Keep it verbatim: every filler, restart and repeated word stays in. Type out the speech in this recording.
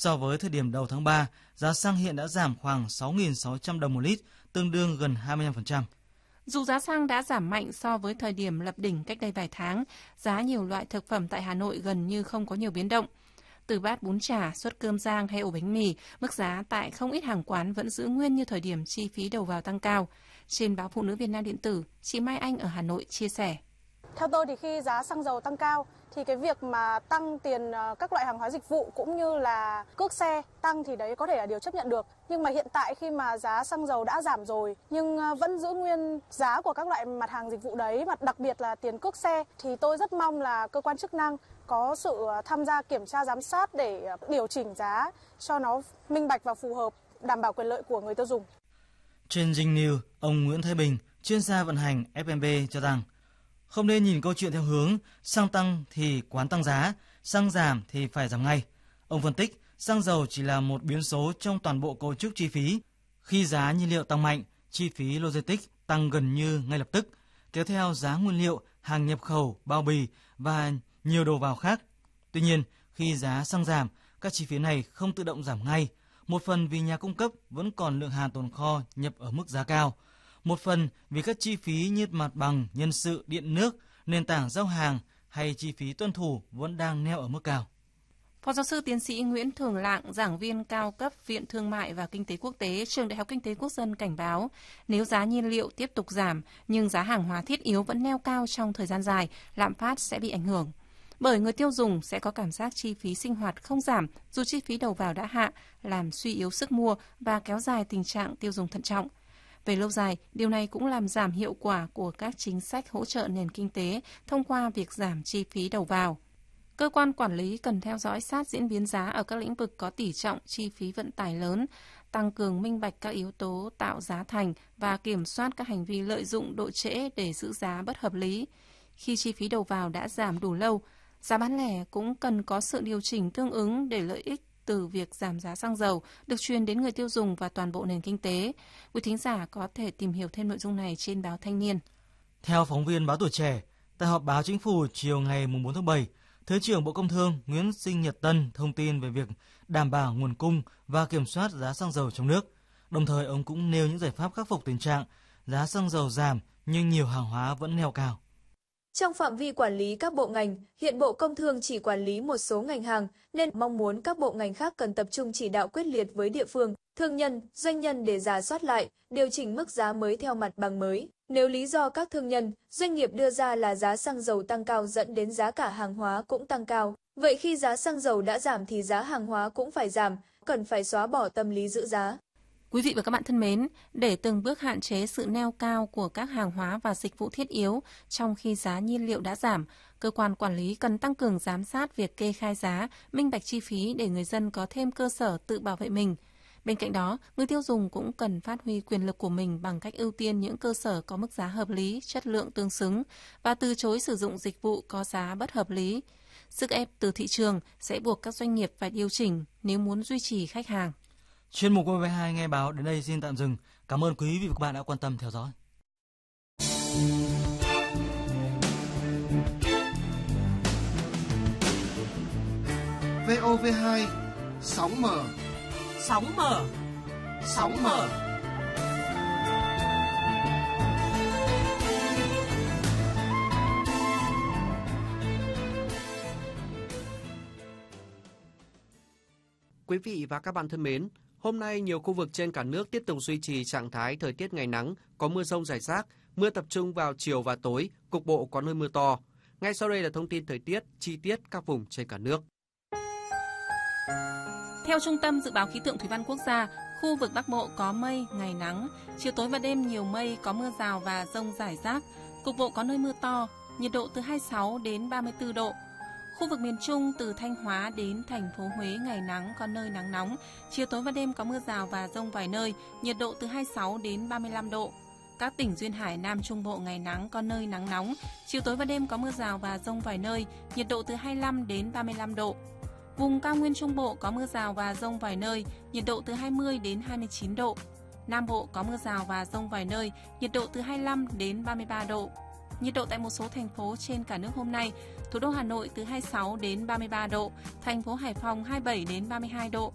So với thời điểm đầu tháng ba, giá xăng hiện đã giảm khoảng sáu nghìn sáu trăm đồng một lít, tương đương gần hai mươi lăm phần trăm. Dù giá xăng đã giảm mạnh so với thời điểm lập đỉnh cách đây vài tháng, giá nhiều loại thực phẩm tại Hà Nội gần như không có nhiều biến động. Từ bát bún chả, suất cơm rang hay ổ bánh mì, mức giá tại không ít hàng quán vẫn giữ nguyên như thời điểm chi phí đầu vào tăng cao. Trên báo Phụ nữ Việt Nam điện tử, chị Mai Anh ở Hà Nội chia sẻ. Theo tôi thì khi giá xăng dầu tăng cao thì cái việc mà tăng tiền các loại hàng hóa dịch vụ cũng như là cước xe tăng thì đấy có thể là điều chấp nhận được. Nhưng mà hiện tại khi mà giá xăng dầu đã giảm rồi nhưng vẫn giữ nguyên giá của các loại mặt hàng dịch vụ đấy, mà đặc biệt là tiền cước xe, thì tôi rất mong là cơ quan chức năng có sự tham gia kiểm tra giám sát để điều chỉnh giá cho nó minh bạch và phù hợp, đảm bảo quyền lợi của người tiêu dùng. Trên Dinh News, ông Nguyễn Thái Bình, chuyên gia vận hành ép em bê cho rằng không nên nhìn câu chuyện theo hướng xăng tăng thì quán tăng giá, xăng giảm thì phải giảm ngay. Ông phân tích, xăng dầu chỉ là một biến số trong toàn bộ cấu trúc chi phí. Khi giá nhiên liệu tăng mạnh, chi phí logistics tăng gần như ngay lập tức, kéo theo giá nguyên liệu, hàng nhập khẩu, bao bì và nhiều đầu vào khác. Tuy nhiên, khi giá xăng giảm, các chi phí này không tự động giảm ngay. Một phần vì nhà cung cấp vẫn còn lượng hàng tồn kho nhập ở mức giá cao. Một phần vì các chi phí như mặt bằng, nhân sự, điện nước, nền tảng giao hàng hay chi phí tuân thủ vẫn đang neo ở mức cao. Phó giáo sư tiến sĩ Nguyễn Thường Lạng, giảng viên cao cấp Viện Thương mại và Kinh tế Quốc tế, Trường Đại học Kinh tế Quốc dân cảnh báo, nếu giá nhiên liệu tiếp tục giảm nhưng giá hàng hóa thiết yếu vẫn neo cao trong thời gian dài, lạm phát sẽ bị ảnh hưởng. Bởi người tiêu dùng sẽ có cảm giác chi phí sinh hoạt không giảm dù chi phí đầu vào đã hạ, làm suy yếu sức mua và kéo dài tình trạng tiêu dùng thận trọng. Về lâu dài, điều này cũng làm giảm hiệu quả của các chính sách hỗ trợ nền kinh tế thông qua việc giảm chi phí đầu vào. Cơ quan quản lý cần theo dõi sát diễn biến giá ở các lĩnh vực có tỷ trọng chi phí vận tải lớn, tăng cường minh bạch các yếu tố tạo giá thành và kiểm soát các hành vi lợi dụng độ trễ để giữ giá bất hợp lý. Khi chi phí đầu vào đã giảm đủ lâu, giá bán lẻ cũng cần có sự điều chỉnh tương ứng để lợi ích từ việc giảm giá xăng dầu được truyền đến người tiêu dùng và toàn bộ nền kinh tế. Quý thính giả có thể tìm hiểu thêm nội dung này trên báo Thanh niên. Theo phóng viên báo Tuổi Trẻ, tại họp báo Chính phủ chiều ngày bốn tháng bảy, Thứ trưởng Bộ Công Thương Nguyễn Sinh Nhật Tân thông tin về việc đảm bảo nguồn cung và kiểm soát giá xăng dầu trong nước. Đồng thời, ông cũng nêu những giải pháp khắc phục tình trạng giá xăng dầu giảm nhưng nhiều hàng hóa vẫn neo cao. Trong phạm vi quản lý các bộ ngành, hiện Bộ Công Thương chỉ quản lý một số ngành hàng, nên mong muốn các bộ ngành khác cần tập trung chỉ đạo quyết liệt với địa phương, thương nhân, doanh nhân để rà soát lại, điều chỉnh mức giá mới theo mặt bằng mới. Nếu lý do các thương nhân, doanh nghiệp đưa ra là giá xăng dầu tăng cao dẫn đến giá cả hàng hóa cũng tăng cao, vậy khi giá xăng dầu đã giảm thì giá hàng hóa cũng phải giảm, cần phải xóa bỏ tâm lý giữ giá. Quý vị và các bạn thân mến, để từng bước hạn chế sự neo cao của các hàng hóa và dịch vụ thiết yếu trong khi giá nhiên liệu đã giảm, cơ quan quản lý cần tăng cường giám sát việc kê khai giá, minh bạch chi phí để người dân có thêm cơ sở tự bảo vệ mình. Bên cạnh đó, người tiêu dùng cũng cần phát huy quyền lực của mình bằng cách ưu tiên những cơ sở có mức giá hợp lý, chất lượng tương xứng và từ chối sử dụng dịch vụ có giá bất hợp lý. Sức ép từ thị trường sẽ buộc các doanh nghiệp phải điều chỉnh nếu muốn duy trì khách hàng. Chuyên mục vê hai Nghe báo đến đây xin tạm dừng. Cảm ơn quý vị và các bạn đã quan tâm theo dõi. vê o vê hai, sóng mở. Sóng mở. Sóng mở. Quý vị và các bạn thân mến, hôm nay nhiều khu vực trên cả nước tiếp tục duy trì trạng thái thời tiết ngày nắng, có mưa rông rải rác, mưa tập trung vào chiều và tối, cục bộ có nơi mưa to. Ngay sau đây là thông tin thời tiết chi tiết các vùng trên cả nước. Theo Trung tâm Dự báo Khí tượng Thủy văn Quốc gia, khu vực Bắc Bộ có mây, ngày nắng, chiều tối và đêm nhiều mây, có mưa rào và dông rải rác, cục bộ có nơi mưa to, nhiệt độ từ hai mươi sáu đến ba mươi tư độ. Khu vực miền Trung từ Thanh Hóa đến thành phố Huế ngày nắng, có nơi nắng nóng, chiều tối và đêm có mưa rào và dông vài nơi, nhiệt độ từ hai mươi sáu đến ba mươi lăm độ. Các tỉnh duyên hải Nam Trung Bộ ngày nắng, có nơi nắng nóng, chiều tối và đêm có mưa rào và dông vài nơi, nhiệt độ từ hai mươi lăm đến ba mươi lăm độ. Vùng cao nguyên Trung Bộ có mưa rào và dông vài nơi, nhiệt độ từ hai mươi đến hai mươi chín độ. Nam Bộ có mưa rào và dông vài nơi, nhiệt độ từ hai mươi lăm đến ba mươi ba độ. Nhiệt độ tại một số thành phố trên cả nước hôm nay: thủ đô Hà Nội từ hai mươi sáu đến ba mươi ba độ, thành phố Hải Phòng hai mươi bảy đến ba mươi hai độ,